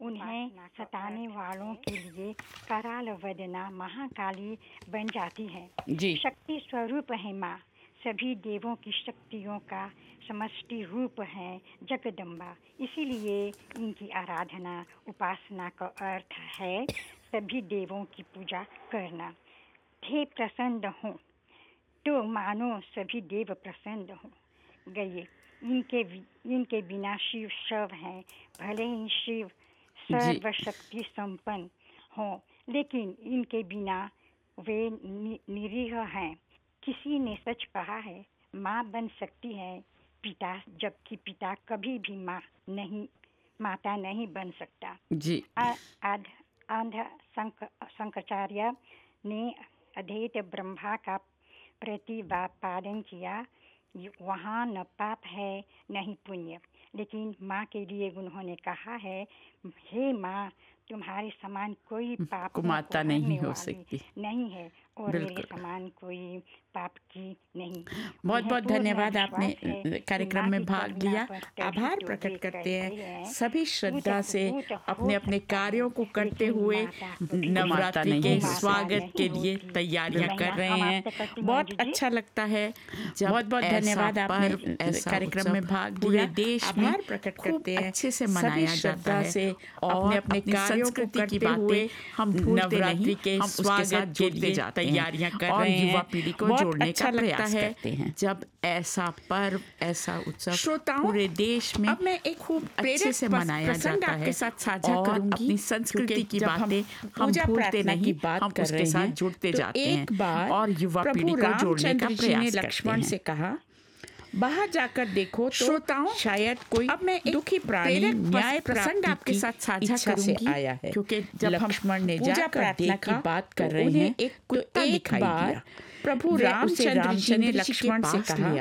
उन्हें सताने वालों के लिए कराल वदना महाकाली बन जाती है। जी शक्ति स्वरूप है माँ, सभी देवों की शक्तियों का समष्टि रूप है जगदम्बा। इसीलिए इनकी आराधना उपासना का अर्थ है सभी देवों की पूजा करना। थे प्रसन्न हो तो मानो सभी देव प्रसन्न हो गए। इनके बिना शिव शव हैं, भले ही शिव सर्वशक्ति संपन्न हो, लेकिन इनके बिना वे निरीह हैं। किसी ने सच कहा है माँ बन सकती है पिता, जबकि पिता कभी भी माता नहीं बन सकता। जी आंध शंकराचार्य ने अद्वैत ब्रह्मा का प्रतिपादन किया। वहाँ न पाप है न ही पुण्य, लेकिन माँ के लिए उन्होंने कहा है, हे माँ, तुम्हारे समान कोई पाप को माता नहीं हो सकती नहीं है और मेरे समान कोई पाप की नहीं। बहुत बहुत धन्यवाद, आपने कार्यक्रम में भाग लिया। आभार प्रकट करते हैं सभी श्रद्धा से अपने अपने कार्यों को करते हुए नवरात्रि के स्वागत के लिए तैयारियां कर रहे हैं। बहुत अच्छा लगता है। बहुत बहुत धन्यवाद, आपने कार्यक्रम में भाग लिया। देश आभार प्रकट करते हैं अच्छे से मनाया जाता है से अपने अपने कार्यों को करते हुए हम नवरात्रि के स्वागत के लिए तैयारियां कर रहे हैं। युवा पीढ़ी को जोड़ने का प्रयास करते हैं। जब ऐसा पर्व, ऐसा उत्सव पूरे देश में अब मैं एक खूब अच्छे से मनाया जाता है, साथ साझा करूंगी अपनी संस्कृति की बातें हम भूलते नहीं, हम उसके साथ जुड़ते जाते हैं और युवा पीढ़ी को जोड़ने का प्रयास लक्ष्मण से कहा, बाहर जाकर देखो तो श्रोताओं शायद कोई अब मैं दुखी प्राणी न्याय प्रसंग आपके साथ साझा करूंगी आया है, क्योंकि जब लक्ष्मण ने जाकर देखा की बात कर रहे हैं, एक कुत्ता दिखाई दिया। प्रभु रामचंद्र जी ने लक्ष्मण से कहा,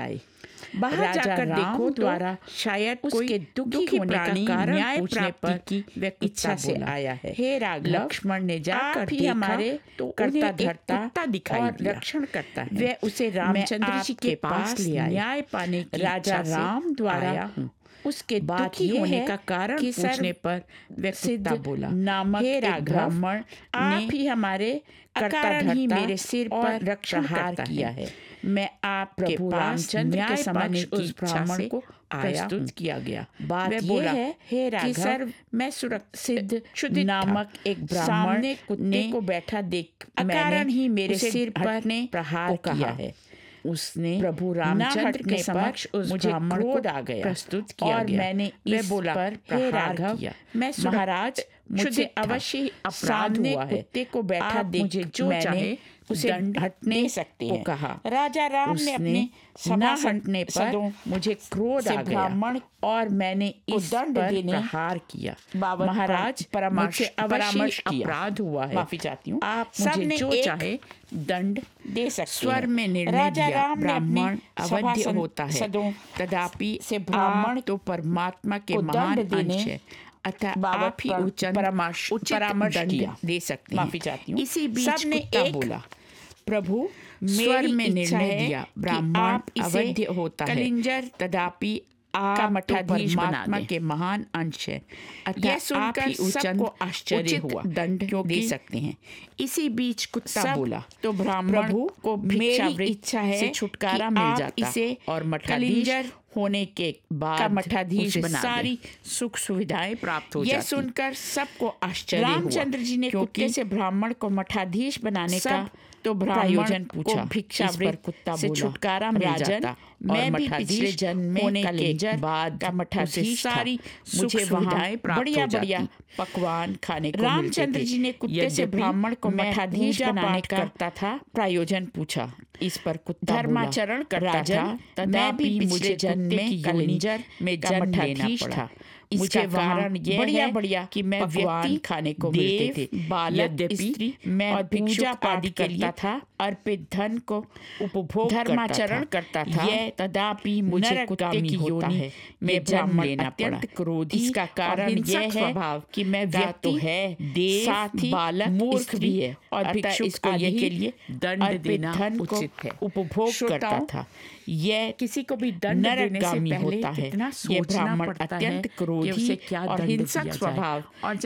बाहर जाकर देखो द्वारा शायद कोई दुखी प्राणी न्याय प्राप्ति की इच्छा से आया है। हे राघव, लक्ष्मण ने जाकर देखा हमारे तो करता धरता दिखाई और रक्षण करता है। वे उसे रामचंद्र जी के पास ले आए। न्याय पाने की राजा राम द्वारा उसके दुखी होने का कारण पूछने पर व्यक्ति बोला, नामक ब्राह्मण आप ही हमारे कारण ही मेरे सिर पर रक्षण किया है। मैं आपके रामचंद्र के समक्ष उस ब्राह्मण को प्रस्तुत किया गया। बात यह है, हे राघव, मैं सुरक्षित शुद्ध नामक एक ब्राह्मण कुत्ते को बैठा देख कारण ही मेरे सिर पर ने प्रहार किया है। उसने प्रभु रामचंद्र के समक्ष उस ब्राह्मण को प्रस्तुत किया और मैंने इस पर प्रहार किया। मैं महाराज, मुझे अवश्य अपराध हुआ है। कुत्ते को बैठा देख मुझे जो चाहे उसे हटने सकते हैं कहा। राजा राम ने अपने सभा हटने पर मुझे क्रोध आ गया और मैंने इस दंड देने प्रहार किया। महाराज, मुझे अवश्य अपराध हुआ है, माफी चाहती हूँ। आप मुझे जो चाहे दंड दे सकते हैं। स्वर में निर्णय दिया, ब्राह्मण अवध्य होता है, तथापि से ब्राह्मण तो परमात्मा के महान अंश है, अतः आप ही उचित परामर्श किया दे सकते हैं। माफी चाहती हूँ। इसी बीच कुत्ता बोला, प्रभु स्वर में निर्णय दिया, ब्राह्मण अवध्य होता है, कलिंजर तथापि का मठाधीश परमात्मा के महान अंश है, अतः आप ही सबको आश्चर्य हुआ दंड दे सकते हैं। इसी बीच कुत्ता बोला, तो ब्राह्मण को मेरी इच्छा है से छुटकारा मिल जाता इसे और मठाधीश होने के बाद मठाधीश बना सारी सुख सुविधाएं प्राप्त हो जाती। यह सुनकर सबको आश्चर्य हुआ। रामचंद्र जी ने कुत्ते से ब्राह्मण को मठाधीश बनाने का तो ब्राह्मण पूछा, भिक्षावृत्ति से छुटकारा मिल जाता। मैं भी पिछले जन्म में होने के बाद का मठाधीश सारी सुख सुविधाएं प्राप्त हो जाती। बढ़िया पकवान खाने को रामचंद्र जी ने कुत्ते से ब्राह्मण को मठाधीश बनाने करता था प्रयोजन पूछा। इस पर कुत्ता धर्माचरण करता था, मैं भी पिछले जन्म में कलिंजर में जन्म लेना पड़ा। इसका कारण यह बढ़िया कि मैं पकवान खाने को मिलते थे, बालक स्त्री मैं पूजा पाठ करता था, अर्पित धन को उपभोग धर्माचरण करता था। यह तदापि मुझे कुत्ते की योनि है, मैं जन्म लेना पड़ा। क्रोधी, इसका कारण यह है कि मैं व्यक्ति है, देव, साथ ही बालक, मूर्ख भी है और भिक्षुक आदि के लिए दंड देना उचित है, उपभोग करता था। यह किसी को भी दंड देने से पहले कितना सोचना पड़ता है, अत्यंत क्रोधी और हिंसक स्वभाव और